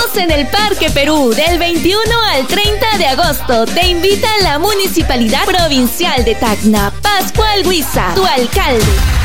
estaremos en el Parque Perú del 21 al 30 de agosto. Te invita la Municipalidad Provincial de Tacna. Pascual Huiza, tu alcalde.